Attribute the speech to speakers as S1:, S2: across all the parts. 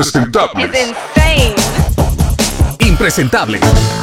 S1: Impresentables.
S2: It's insane.
S1: Impresentables.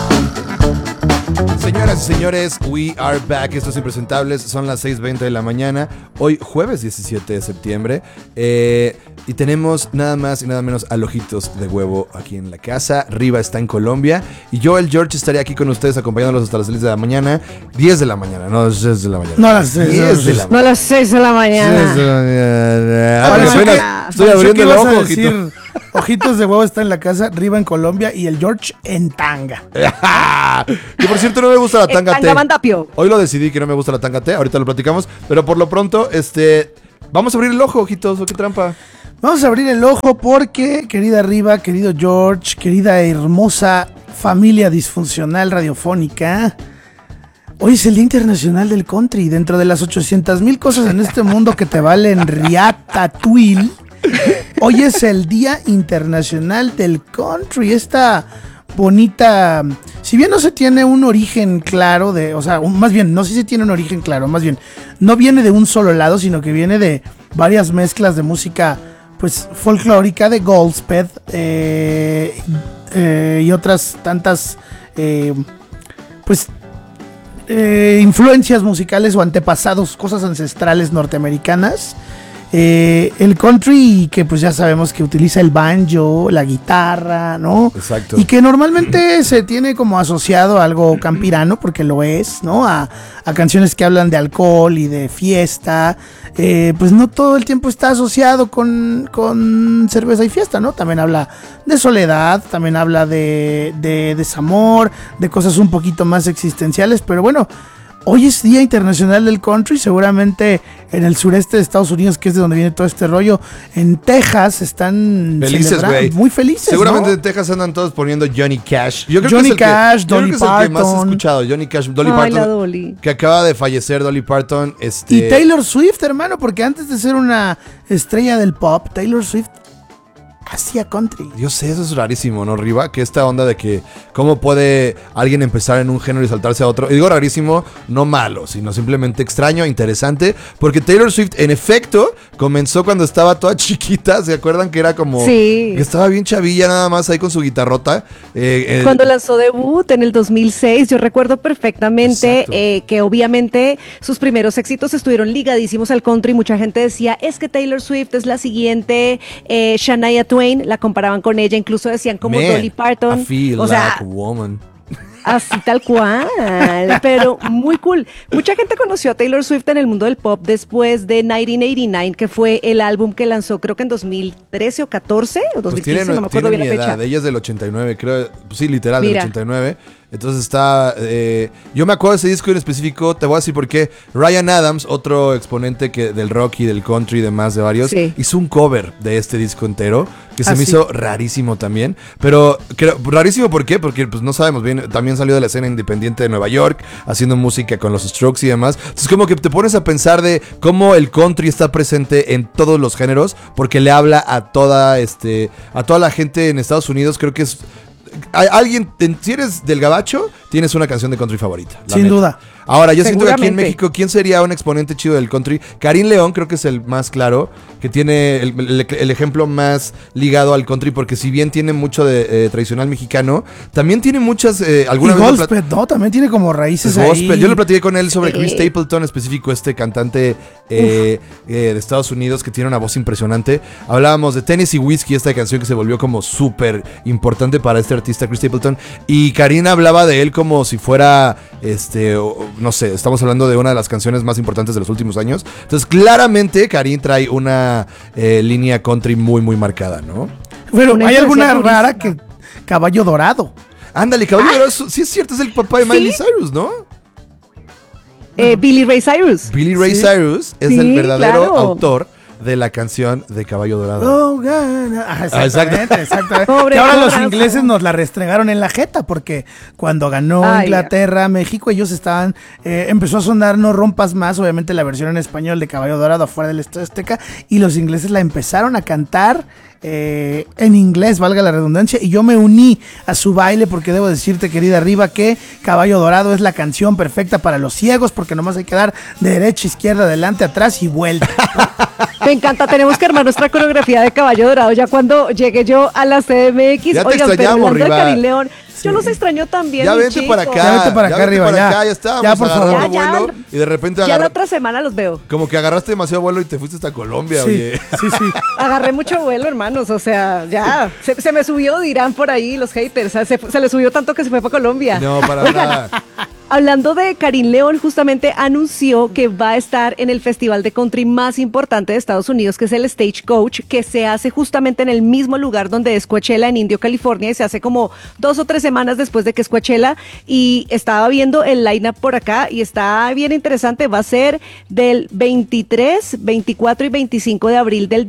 S3: Señoras y señores, we are back. Estos Impresentables son las 6:20 de la mañana. Hoy jueves 17 de septiembre. Y tenemos nada más y nada menos a Ojitos de Huevo aquí en la casa. Riva está en Colombia. Y yo, el George, estaré aquí con ustedes acompañándolos hasta las 6 de la mañana. 10 de la mañana, no las 6 de la mañana.
S4: No a las 6
S3: 10 de la
S2: No a las 6 de la mañana.
S3: 6 de la mañana.
S4: Pareció
S3: Apenas
S4: que-
S3: estoy
S4: pareció
S3: abriendo
S4: que
S3: el
S4: ibas a
S3: ojo,
S4: decir,
S3: Ojito.
S4: Ojitos de Huevo está en la casa, Riva en Colombia y el George en tanga.
S3: Que por cierto no me gusta la tanga T.
S2: Tanga Mandapio.
S3: Hoy lo decidí que no me gusta la tanga T. Ahorita lo platicamos. Pero por lo pronto, vamos a abrir el ojo, Ojitos. ¿O qué trampa?
S4: Vamos a abrir el ojo porque, querida Riva, querido George, querida hermosa familia disfuncional radiofónica, hoy es el Día Internacional del Country. Dentro de las 800,000 cosas en este mundo que te valen riata-tuil, hoy es el Día Internacional del Country. Esta bonita, si bien no se tiene un origen claro más bien, no sé si tiene un origen claro, más bien, no viene de un solo lado, sino que viene de varias mezclas de música, pues, folclórica, de Goldspeth, y otras tantas, influencias musicales o antepasados, cosas ancestrales norteamericanas. El country, que pues ya sabemos que utiliza el banjo, la guitarra, ¿no?
S3: Exacto.
S4: Y que normalmente se tiene como asociado a algo campirano, porque lo es, ¿no? A canciones que hablan de alcohol y de fiesta. Pues no todo el tiempo está asociado con cerveza y fiesta, ¿no? También habla de soledad, también habla de desamor, de cosas un poquito más existenciales, pero bueno. Hoy es Día Internacional del Country, seguramente en el sureste de Estados Unidos, que es de donde viene todo este rollo, en Texas están
S3: Felices,
S4: celebrando,
S3: güey.
S4: muy felices,
S3: Seguramente
S4: ¿no?
S3: en Texas andan todos poniendo Johnny Cash. Yo creo
S4: Johnny
S3: que es
S4: Cash,
S3: yo creo
S4: Dolly
S3: que es el que más he
S4: Parton.
S3: escuchado. Johnny Cash, Dolly
S2: Ay,
S3: Parton.
S2: la Dolly.
S3: Que acaba de fallecer Dolly Parton.
S4: Y Taylor Swift, hermano, porque antes de ser una estrella del pop, Taylor Swift hacía country.
S3: Yo sé, eso es rarísimo, ¿no, Riva? Que esta onda de que cómo puede alguien empezar en un género y saltarse a otro. Y digo rarísimo, no malo, sino simplemente extraño, interesante. Porque Taylor Swift, en efecto, comenzó cuando estaba toda chiquita. ¿Se acuerdan que era como...
S2: Sí.
S3: Que estaba bien chavilla nada más ahí con su guitarrota?
S2: Cuando lanzó debut en el 2006, yo recuerdo perfectamente
S3: Exacto.
S2: que obviamente sus primeros éxitos estuvieron ligadísimos al country. Mucha gente decía, es que Taylor Swift es la siguiente Shania Twain, la comparaban con ella, incluso decían como
S3: Man,
S2: Dolly Parton.
S3: I feel
S2: O
S3: like
S2: sea,
S3: a woman.
S2: así tal cual, pero muy cool. Mucha gente conoció a Taylor Swift en el mundo del pop después de 1989, que fue el álbum que lanzó creo que en 2013 o 14 o 2015, no me acuerdo
S3: tiene
S2: bien
S3: mi
S2: la fecha.
S3: edad. Ella es del 89, creo. Pues sí, literal,
S2: Mira.
S3: del 89. Entonces está... yo me acuerdo de ese disco en específico. Te voy a decir por qué. Ryan Adams, otro exponente del rock y del country y demás de varios,
S2: Sí.
S3: hizo un cover de este disco entero que se
S4: Ah,
S3: me
S4: sí.
S3: hizo rarísimo también. Pero rarísimo, ¿por qué? Porque pues no sabemos bien. También salió de la escena independiente de Nueva York, haciendo música con los Strokes y demás. Entonces como que te pones a pensar de cómo el country está presente en todos los géneros, porque le habla a toda la gente en Estados Unidos. Creo que es... si eres del gabacho, tienes una canción de country favorita. la
S4: Sin
S3: neta.
S4: duda.
S3: Ahora, yo siento que aquí en
S2: Seguramente.
S3: México, ¿quién sería un exponente chido del country? Karim León creo que es el más claro, que tiene el ejemplo más ligado al country, porque si bien tiene mucho de tradicional mexicano, también tiene muchas...
S4: Y
S3: alguna vez lo
S4: Goldspeth, ¿no? También tiene como raíces
S3: es gospel.
S4: ahí.
S3: Yo le platiqué con él sobre
S2: Sí.
S3: Chris Stapleton, específico, este cantante de Estados Unidos que tiene una voz impresionante. Hablábamos de Tennessee Whiskey, esta canción que se volvió como súper importante para este artista Chris Stapleton. Y Karina hablaba de él como si fuera, no sé, estamos hablando de una de las canciones más importantes de los últimos años. Entonces, claramente, Karin trae una línea country muy, muy marcada, ¿no?
S4: Pero
S2: Una
S4: hay alguna
S2: influencia
S4: rara que Caballo Dorado.
S3: Ándale, Caballo Dorado, sí es cierto, es el papá de Miley Cyrus, ¿no?
S2: Billy Ray Cyrus.
S3: Billy Ray
S4: Sí.
S3: Cyrus es
S2: Sí,
S3: el verdadero
S2: claro.
S3: autor de la canción de Caballo Dorado.
S4: Oh, gana. Ajá,
S3: exacto.
S4: exactamente.
S2: Pobre
S4: Que ahora los
S2: corazón.
S4: ingleses nos la restregaron en la jeta, porque cuando ganó
S2: Ay,
S4: Inglaterra, México, ellos estaban, empezó a sonar No Rompas Más, obviamente la versión en español de Caballo Dorado afuera del Estadio Azteca, y los ingleses la empezaron a cantar en inglés, valga la redundancia, y yo me uní a su baile porque debo decirte, querida Riva, que Caballo Dorado es la canción perfecta para los ciegos porque nomás hay que dar derecha, izquierda, adelante, atrás y vuelta.
S2: Me encanta, tenemos que armar nuestra coreografía de Caballo Dorado ya cuando llegue yo a la CDMX.
S3: Ya te
S2: Oigan, pero
S3: extrañamos,
S2: hablando de
S3: Riva.
S2: Karin León, yo los extraño también,
S3: Ya
S2: mis
S3: vente para
S2: chicos.
S3: acá.
S4: Ya vente para acá,
S3: vente
S4: Riva,
S3: para
S4: ya.
S3: acá, ya estábamos
S4: Ya, por favor.
S3: agarrando
S2: Ya,
S3: vuelo y de repente
S2: Ya la otra semana los veo.
S3: como que agarraste demasiado vuelo y te fuiste hasta Colombia,
S4: Sí,
S3: oye.
S4: sí.
S2: Agarré mucho vuelo, hermanos, o sea, ya, se me subió, dirán por ahí los haters, se le subió tanto que se fue para Colombia.
S3: No, para
S2: Oigan,
S3: nada.
S2: hablando de Karin León, justamente anunció que va a estar en el festival de country más importante de Estados Unidos, que es el Stagecoach, que se hace justamente en el mismo lugar donde es Coachella, en Indio, California, y se hace como 2 o 3 semanas después de que es Coachella, y estaba viendo el lineup por acá, y está bien interesante, va a ser del 23, 24 y 25 de abril del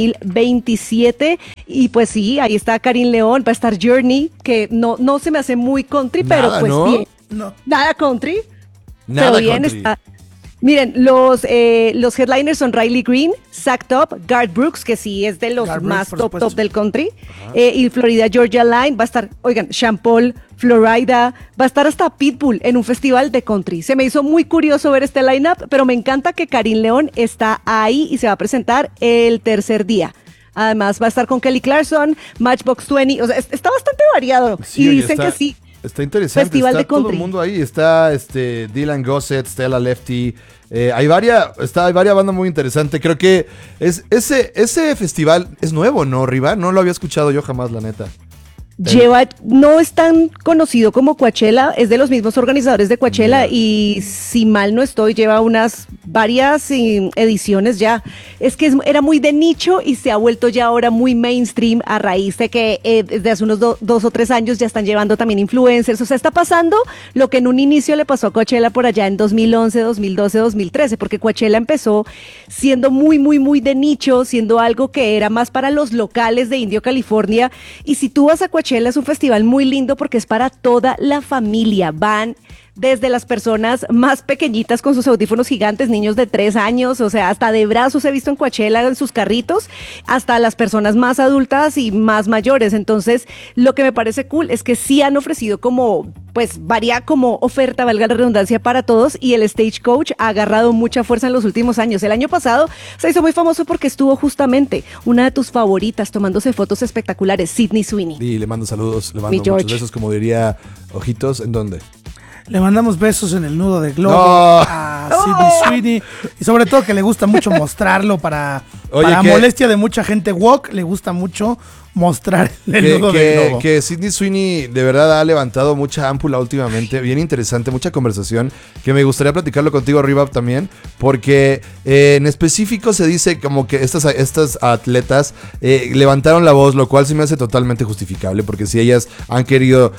S2: 2027, y pues sí, ahí está Karin León, va a estar Journey, que no se me hace muy country, pero
S3: Nada,
S2: pues
S3: ¿no?
S2: bien.
S4: No.
S2: Nada country.
S3: Nada
S2: pero bien
S3: country.
S2: está. Miren, los headliners son Riley Green, Zach Top, Garth Brooks, que sí es de los
S4: Garth
S2: más
S4: Brooks, por
S2: top
S4: supuesto.
S2: del country, y Florida Georgia Line, va a estar, oigan, Sean Paul, Florida, va a estar hasta Pitbull en un festival de country. Se me hizo muy curioso ver este lineup, pero me encanta que Karin León está ahí y se va a presentar el tercer día. Además va a estar con Kelly Clarkson, Matchbox 20, o sea, está bastante variado.
S3: Sí,
S2: y
S3: oye,
S2: dicen
S3: está-
S2: que sí.
S3: Está interesante,
S2: Festival
S3: está
S2: de
S3: todo el
S2: country.
S3: mundo ahí, está Dylan Gossett, Stella Lefty, hay varias bandas muy interesantes, creo que ese festival es nuevo, ¿no, Riva? No lo había escuchado yo jamás, la neta.
S2: No es tan conocido como Coachella, es de los mismos organizadores de Coachella y si mal no estoy, lleva varias ediciones ya. Es que era muy de nicho y se ha vuelto ya ahora muy mainstream a raíz de que desde hace unos 2 o 3 años ya están llevando también influencers. O sea, está pasando lo que en un inicio le pasó a Coachella por allá en 2011, 2012, 2013, porque Coachella empezó siendo muy, muy, muy de nicho, siendo algo que era más para los locales de Indio, California. Y si tú vas a Coachella, es un festival muy lindo porque es para toda la familia. Van desde las personas más pequeñitas con sus audífonos gigantes, niños de 3 años, o sea, hasta de brazos he visto en Coachella en sus carritos, hasta las personas más adultas y más mayores. Entonces, lo que me parece cool es que sí han ofrecido varía como oferta, valga la redundancia, para todos, y el Stagecoach ha agarrado mucha fuerza en los últimos años. El año pasado se hizo muy famoso porque estuvo justamente una de tus favoritas tomándose fotos espectaculares, Sydney Sweeney.
S3: Y le mando saludos, le
S2: Mi
S3: mando muchos
S2: George.
S3: besos, como diría Ojitos, ¿en dónde?
S4: Le mandamos besos en el nudo de globo
S3: No.
S4: a Sydney Sweeney. Y sobre todo que le gusta mucho mostrarlo para
S3: Oye,
S4: molestia de mucha gente woke. Le gusta mucho mostrar el nudo de globo.
S3: Que Sydney Sweeney de verdad ha levantado mucha ámpula últimamente, bien interesante, mucha conversación, que me gustaría platicarlo contigo, Riva, también, porque en específico se dice como que estas atletas levantaron la voz, lo cual se me hace totalmente justificable, porque si ellas han querido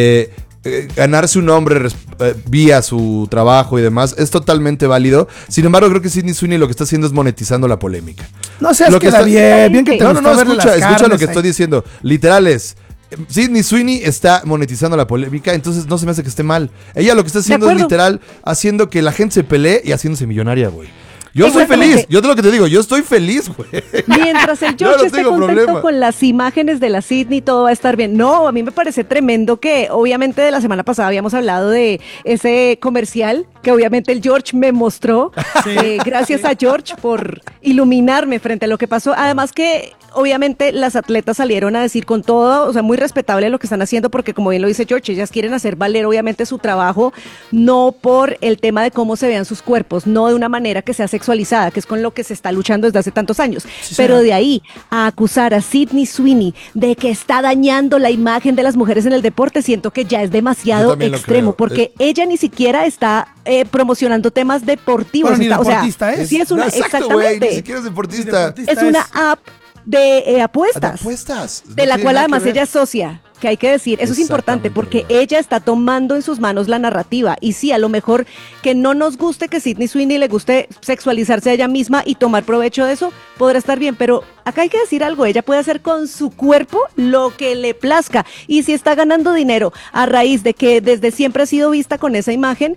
S3: ganarse un nombre vía su trabajo y demás, es totalmente válido. Sin embargo, creo que Sydney Sweeney lo que está haciendo es monetizando la polémica.
S4: No seas
S3: Lo que
S4: queda
S3: está-
S4: bien que te
S3: No,
S4: gustó verle las
S3: escucha lo
S4: carnes
S3: que
S4: ahí.
S3: estoy diciendo. Literal es, Sydney Sweeney está monetizando la polémica, entonces no se me hace que esté mal. Ella lo que está haciendo es
S2: acuerdo.
S3: literal haciendo que la gente se pelee y haciéndose millonaria, güey. Yo soy
S2: Exactamente.
S3: feliz, yo te lo que te digo, yo estoy feliz, güey.
S2: Mientras el
S3: Yo
S2: George
S3: no
S2: esté
S3: tengo
S2: contento
S3: problema.
S2: con las imágenes de la Sydney, todo va a estar bien. No, a mí me parece tremendo que obviamente de la semana pasada habíamos hablado de ese comercial que obviamente el George me mostró. Gracias a George por iluminarme frente a lo que pasó. Además que obviamente las atletas salieron a decir con todo, o sea, muy respetable lo que están haciendo porque como bien lo dice George, ellas quieren hacer valer obviamente su trabajo, no por el tema de cómo se vean sus cuerpos, no de una manera que sea sexualizada, que es con lo que se está luchando desde hace tantos años. Pero de ahí a acusar a Sydney Sweeney de que está dañando la imagen de las mujeres en el deporte, siento que ya es
S3: Yo
S2: demasiado
S3: también lo
S2: extremo,
S3: creo.
S2: porque ella ni siquiera está promocionando temas deportivos.
S4: Bueno, ni
S2: está-
S4: deportista es.
S2: Sí, es una,
S3: Exacto, güey,
S2: exactamente.
S3: ni siquiera es deportista.
S2: Es una app de apuestas.
S3: De apuestas.
S2: De
S3: No
S2: la
S3: tiene
S2: cual
S3: nada que
S2: además
S3: ver.
S2: ella es socia, que hay que decir, eso es importante
S3: Exactamente,
S2: porque
S3: Riva.
S2: ella está tomando en sus manos la narrativa y sí, a lo mejor que no nos guste que Sydney Sweeney le guste sexualizarse a ella misma y tomar provecho de eso, podrá estar bien, pero acá hay que decir algo, ella puede hacer con su cuerpo lo que le plazca y si está ganando dinero a raíz de que desde siempre ha sido vista con esa imagen,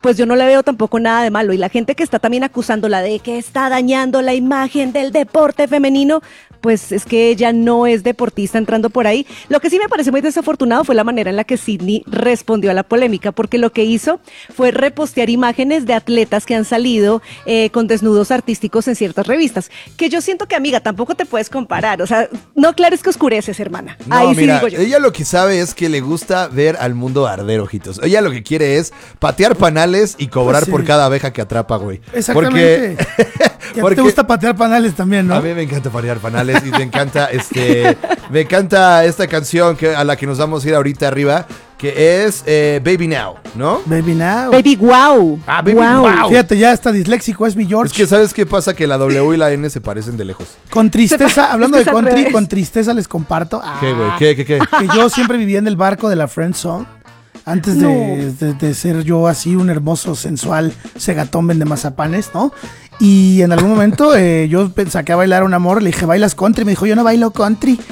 S2: pues yo no le veo tampoco nada de malo. Y la gente que está también acusándola de que está dañando la imagen del deporte femenino, pues es que ella no es deportista entrando por ahí. Lo que sí me parece muy desafortunado fue la manera en la que Sydney respondió a la polémica, porque lo que hizo fue repostear imágenes de atletas que han salido con desnudos artísticos en ciertas revistas, que yo siento que, amiga, tampoco te puedes comparar. O sea, no clares que oscureces, hermana.
S3: No,
S2: Ahí
S3: mira,
S2: sí digo yo.
S3: ella lo que sabe es que le gusta ver al mundo arder, ojitos. Ella lo que quiere es patear panales y cobrar
S4: Pues sí.
S3: por cada abeja que atrapa, güey.
S4: Exactamente. Y a ti te gusta patear panales también, ¿no?
S3: A mí me encanta patear panales y me encanta esta canción a la que nos vamos a ir ahorita arriba, que es Baby Now, ¿no?
S4: Baby Now.
S2: Baby, wow.
S3: Ah, Baby Wow.
S4: Fíjate, ya está disléxico, es mi George.
S3: Es que ¿sabes qué pasa? Que la W y la N se parecen de lejos.
S4: Con tristeza, hablando
S2: Es
S4: de
S2: que es al
S4: country,
S2: revés.
S4: con tristeza les comparto
S3: ¿Qué, güey? ¿Qué?
S4: que yo siempre vivía en el barco de la Friend Zone. Antes de ser yo así un hermoso, sensual segatón vende mazapanes, ¿no? Y en algún momento yo saqué a bailar a un amor, le dije, ¿bailas country? Me dijo, yo no bailo country.